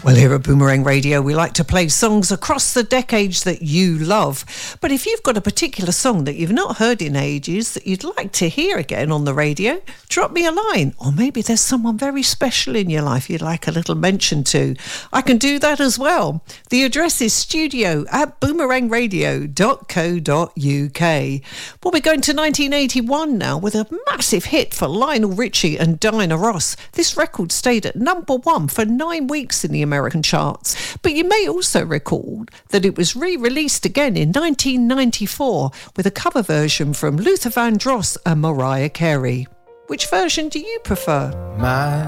Well, here at Boomerang Radio, we like to play songs across the decades that you love. But if you've got a particular song that you've not heard in ages that you'd like to hear again on the radio, drop me a line. Or maybe there's someone very special in your life you'd like a little mention to. I can do that as well. The address is studio@boomerangradio.co.uk. Well, we're going to 1981 now with a massive hit for Lionel Richie and Diana Ross. This record stayed at number 1 for 9 weeks in the American charts, but you may also recall that it was re-released again in 1994 with a cover version from Luther Vandross and Mariah Carey. Which version do you prefer?